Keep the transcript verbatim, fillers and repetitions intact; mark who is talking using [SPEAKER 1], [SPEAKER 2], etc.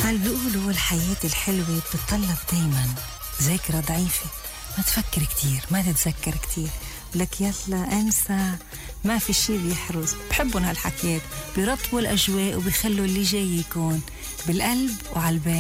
[SPEAKER 1] قال بيقولوا الحياة الحلوة بتطلب دايما ذاكرة ضعيفة، ما تفكر كتير، ما تتذكر كتير، لك يلا انسى، ما في شي بيحرز. بحبون هالحكيات، بيرطبوا الأجواء وبيخلوا اللي جاي يكون بالقلب وعالبال.